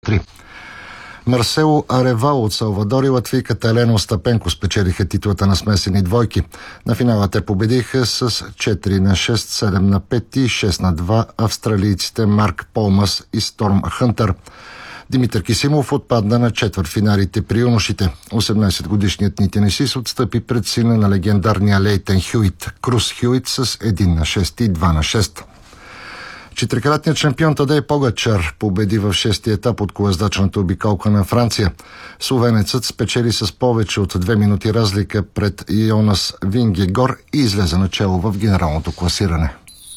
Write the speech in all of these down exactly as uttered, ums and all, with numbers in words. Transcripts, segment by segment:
три. Марсело Аревало от Салвадор и латвийката Елена Остапенко спечелиха титлата на смесени двойки. На финала те победиха с четири на шест, седем на пет и шест на два австралийците Марк Полмас и Сторм Хънтър. Димитър Кисимов отпадна на четвъртфиналите при юношите. осемнайсетгодишният ни тенисист отстъпи пред сина на легендарния Лейтен Хюит, Крус Хюит, с един на шест и два на шест. Четирикратният шампион Тадей Погачар победи в шестия етап от колездачната обиколка на Франция. Словенецът спечели с повече от две минути разлика пред Йонас Вингегор и излезе начело в генералното класиране.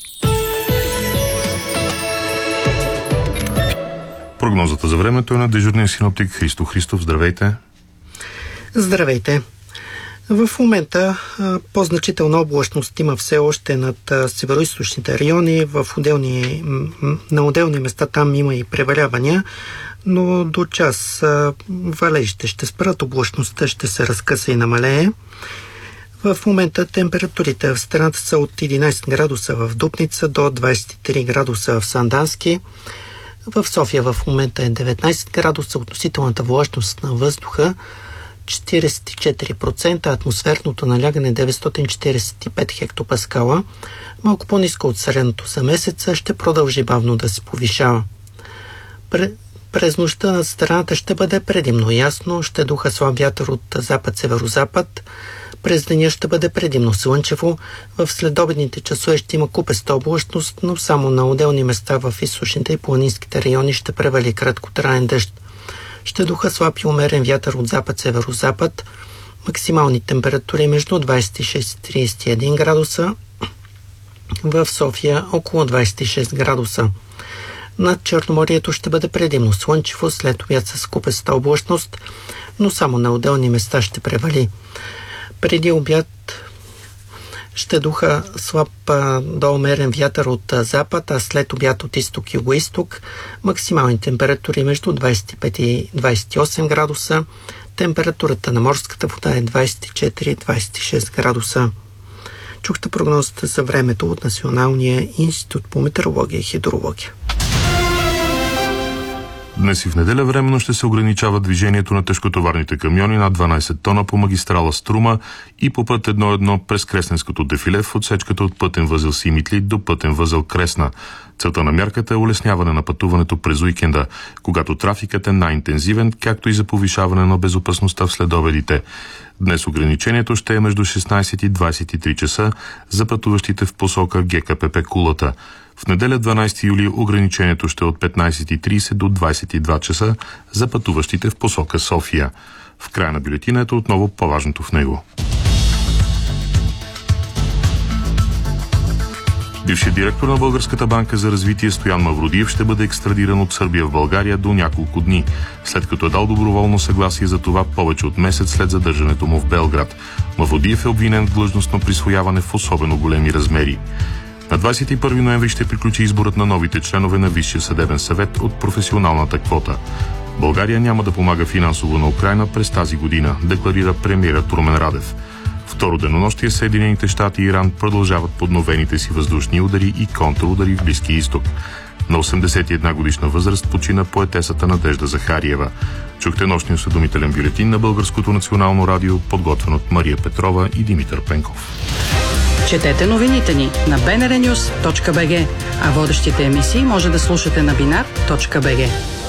Прогнозата за времето е на дежурния синоптик Христо Христов. Здравейте! Здравейте! В момента а, по-значителна облачност има все още над а, североизточните райони. В отделни, м- на отделни места там има и превалявания, но до час а, валежите ще спрат, облачността ще се разкъса и намалее. В момента температурите в страната са от единайсет градуса в Дупница до двайсет и три градуса в Сандански. В София в момента е деветнайсет градуса, относителната влажност на въздуха четирийсет и четири процента, атмосферното налягане деветстотин четирийсет и пет хектопаскала, малко по-ниско от средното за месеца, ще продължи бавно да се повишава. През нощта над страната ще бъде предимно ясно, ще духа слаб вятър от запад-северозапад. През деня ще бъде предимно слънчево. В следобедните часове ще има купеста облачност, но само на отделни места в източните и планинските райони ще превали краткотраен дъжд. Ще духа слаб и умерен вятър от запад-северозапад. Максимални температури между двайсет и шест и трийсет и един градуса. В София около двайсет и шест градуса. Над Черноморието ще бъде предимно слънчево, след обяд с купеста облачност, но само на отделни места ще превали. Преди обяд ще духа слаб до умерен вятър от запад, а след обяд от изток и югоизток. Максимални температури между двайсет и пет и двайсет и осем градуса. Температурата на морската вода е двайсет и четири до двайсет и шест градуса. Чухте прогнозата за времето от Националния институт по метеорология и хидрология. Днес и в неделя временно ще се ограничава движението на тежкотоварните камиони над дванайсет тона по магистрала Струма и по път едно едно през Кресненското дефиле в отсечката от пътен възел Симитли до пътен възел Кресна. Целта на мярката е улесняване на пътуването през уикенда, когато трафикът е най-интензивен, както и за повишаване на безопасността в следобедите. Днес ограничението ще е между шестнайсет и двайсет и три часа за пътуващите в посока ГКПП Кулата. В неделя дванайсети юли ограничението ще е от петнайсет и трийсет до двайсет и два часа за пътуващите в посока София. В края на бюлетината отново по-важното в него. Бившият директор на Българската банка за развитие Стоян Мавродиев ще бъде екстрадиран от Сърбия в България до няколко дни, след като е дал доброволно съгласие за това повече от месец след задържането му в Белград. Мавродиев е обвинен в длъжностно присвояване в особено големи размери. На двайсет и първи ноември ще приключи изборът на новите членове на Висшия съдебен съвет от професионалната квота. България няма да помага финансово на Украйна през тази година, декларира премиерът Румен Радев. Второ денонощие Съединените щати и Иран продължават подновените си въздушни удари и контрудари в Близкия изток. На осемдесет и една годишна възраст почина поетесата Надежда Захариева. Чухте нощния осведомителен бюлетин на Българското национално радио, подготвен от Мария Петрова и Димитър Пенков. Четете новините ни на би ен ар нюз точка би джи, а водещите емисии може да слушате на бинар точка би джи.